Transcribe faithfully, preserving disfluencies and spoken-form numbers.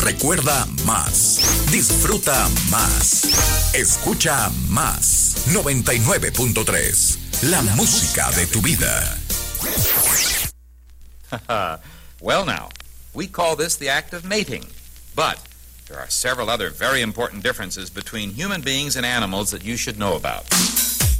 Recuerda más. Disfruta más. Escucha más. noventa y nueve punto tres. La, La música, música de tu vida. Well now, we call this the act of mating. But there are several other very important differences between human beings and animals that you should know about.